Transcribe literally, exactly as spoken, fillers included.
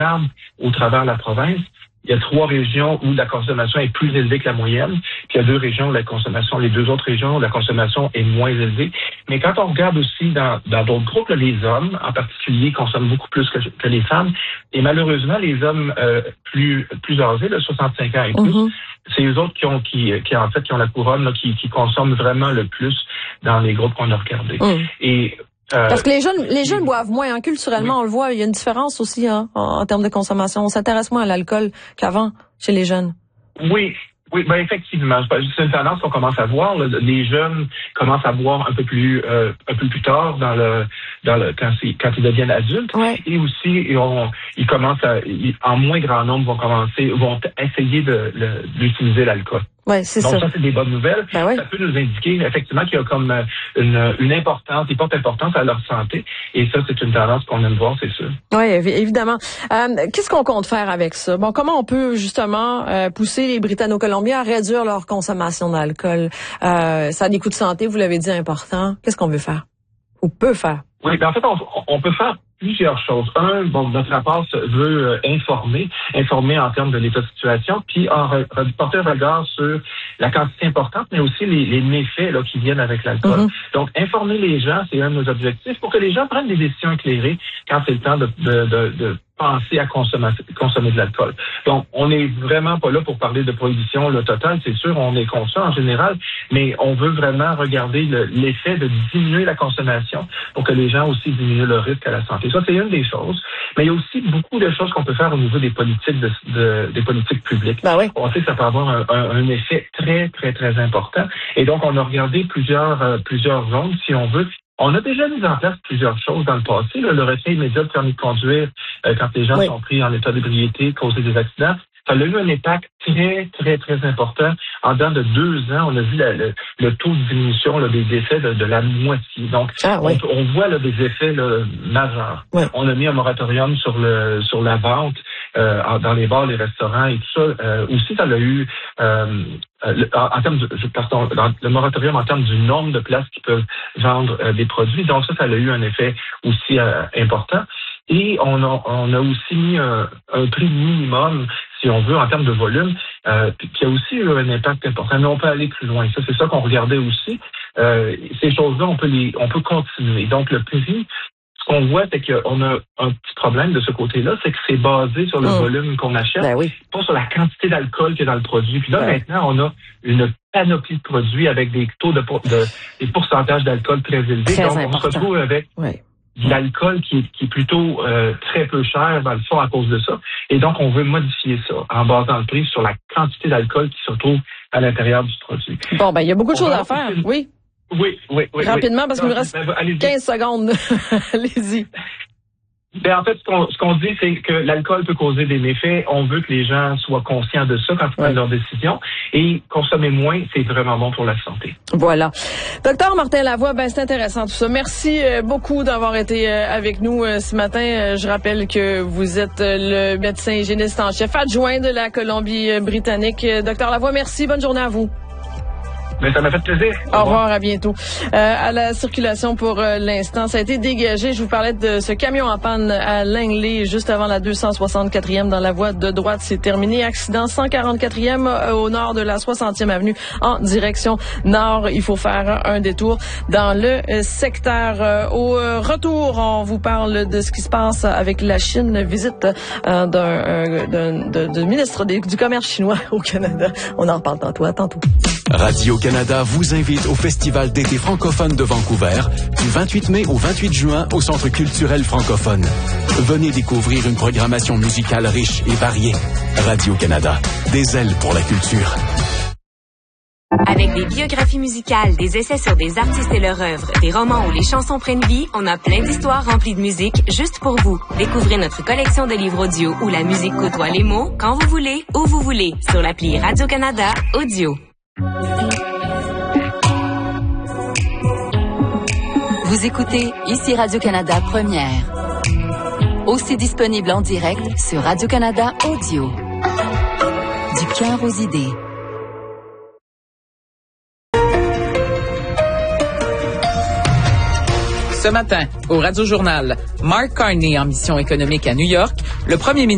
regarde au travers de la province, il y a trois régions où la consommation est plus élevée que la moyenne, puis il y a deux régions où la consommation, les deux autres régions où la consommation est moins élevée. Mais quand on regarde aussi dans dans d'autres groupes, là, les hommes en particulier consomment beaucoup plus que, que les femmes. Et malheureusement, les hommes euh, plus plus âgés, là, soixante-cinq ans et plus, mm-hmm. c'est eux autres qui ont qui, qui en fait qui ont la couronne, là, qui, qui consomment vraiment le plus dans les groupes qu'on a regardés. Mm. Et Euh, Parce que les jeunes, les jeunes boivent moins, hein, culturellement, oui. On le voit, il y a une différence aussi hein, en, en termes de consommation. On s'intéresse moins à l'alcool qu'avant chez les jeunes. Oui, oui, ben effectivement, c'est une tendance qu'on commence à voir. Là. Les jeunes commencent à boire un peu plus, euh, un peu plus tard dans le, dans le quand, quand ils deviennent adultes. Ouais. Et aussi, ils, ont, ils commencent à, ils, en moins grand nombre, vont commencer, vont essayer de, de d'utiliser l'alcool. Ouais, c'est Donc ça. ça, c'est des bonnes nouvelles. Ben oui. Ça peut nous indiquer effectivement qu'il y a comme une, une importance, ils portent importance à leur santé. Et ça, c'est une tendance qu'on aime voir, c'est sûr. Oui, évidemment. Euh, qu'est-ce qu'on compte faire avec ça? Bon, comment on peut justement euh, pousser les Britanno-Colombiens à réduire leur consommation d'alcool? Euh, ça a des coûts de santé, vous l'avez dit, importants. Qu'est-ce qu'on veut faire? Ou peut faire? Oui, ben en fait, on, on peut faire plusieurs choses. Un, bon, notre rapport veut euh, informer, informer en termes de l'état de situation, puis en re, porter un regard sur la quantité importante, mais aussi les, les méfaits là, qui viennent avec l'alcool. Mm-hmm. Donc, informer les gens, c'est un de nos objectifs pour que les gens prennent des décisions éclairées quand c'est le temps de, de, de, de penser à consommer, consommer de l'alcool. Donc, on n'est vraiment pas là pour parler de prohibition le total, c'est sûr, on est conscient en général, mais on veut vraiment regarder le, l'effet de diminuer la consommation pour que les gens aussi diminuent le risque à la santé. Ça, c'est une des choses. Mais il y a aussi beaucoup de choses qu'on peut faire au niveau des politiques de, de, des politiques publiques. Ben oui. On sait que ça peut avoir un, un, un effet très, très, très important. Et donc, on a regardé plusieurs, euh, plusieurs zones, si on veut. On a déjà mis en place plusieurs choses dans le passé. Là, le retrait immédiat de permis de conduire euh, quand les gens oui. sont pris en état d'ébriété, causer des accidents. Ça a eu un impact très, très, très important. En dedans de deux ans, on a vu la, le, le taux de diminution là, des décès de, de la moitié. Donc, ah, oui. on, on voit là, des effets là, majeurs. Oui. On a mis un moratorium sur le sur la vente euh, dans les bars, les restaurants et tout ça. Euh, aussi, ça a eu, euh, le, en, en termes de, pardon, dans le moratorium en termes du nombre de places qui peuvent vendre euh, des produits. Donc, ça, ça a eu un effet aussi euh, important. Et on a, on a aussi mis un, un prix minimum, si on veut, en termes de volume, euh, qui a aussi eu un impact important. Mais on peut aller plus loin. Ça, c'est ça qu'on regardait aussi. Euh, ces choses-là, on peut les, on peut continuer. Donc, le prix, ce qu'on voit, c'est qu'on a un petit problème de ce côté-là, c'est que c'est basé sur le mmh. volume qu'on achète, ben oui. pas sur la quantité d'alcool qu'il y a dans le produit. Puis là, ben. maintenant, on a une panoplie de produits avec des taux de, de des pourcentages d'alcool très élevés. Très Donc, important. on se retrouve avec oui. de l'alcool qui est, qui est plutôt euh, très peu cher dans le fond à cause de ça. Et donc, on veut modifier ça en basant le prix sur la quantité d'alcool qui se retrouve à l'intérieur du produit. Bon, ben il y a beaucoup de on choses à faire, une... oui. Oui, oui, oui. Rapidement, oui. parce qu'il me reste ben, quinze secondes. Allez-y. Ben, en fait, ce qu'on, ce qu'on dit, c'est que l'alcool peut causer des méfaits. On veut que les gens soient conscients de ça quand ils prennent ouais. leurs décisions. Et consommer moins, c'est vraiment bon pour la santé. Voilà. Docteur Martin Lavoie, ben, c'est intéressant tout ça. Merci euh, beaucoup d'avoir été euh, avec nous euh, ce matin. Euh, je rappelle que vous êtes euh, le médecin hygiéniste en chef adjoint de la Colombie-Britannique. Euh, Docteur Lavoie, merci. Bonne journée à vous. Mais ça m'a fait plaisir. Au, Au revoir, à bientôt. Euh, à la circulation pour euh, l'instant, ça a été dégagé. Je vous parlais de ce camion en panne à Langley, juste avant la deux cent soixante-quatrième dans la voie de droite. C'est terminé. Accident cent quarante-quatrième euh, au nord de la soixantième avenue en direction nord. Il faut faire un détour dans le euh, secteur. Euh, au euh, retour, on vous parle de ce qui se passe avec la Chine. Visite euh, d'un, euh, d'un de, de ministre des, du commerce chinois au Canada. On en reparle tantôt. À tantôt. Radio-Canada vous invite au Festival d'été francophone de Vancouver du vingt-huit mai au vingt-huit juin au Centre culturel francophone. Venez découvrir une programmation musicale riche et variée. Radio-Canada, des ailes pour la culture. Avec des biographies musicales, des essais sur des artistes et leur œuvre, des romans où les chansons prennent vie, on a plein d'histoires remplies de musique juste pour vous. Découvrez notre collection de livres audio où la musique côtoie les mots, quand vous voulez, où vous voulez, sur l'appli Radio-Canada Audio. Vous écoutez ici Radio-Canada Première. Aussi disponible en direct sur Radio-Canada Audio. Du cœur aux idées. Ce matin, au Radio-Journal, Mark Carney en mission économique à New York, le premier ministre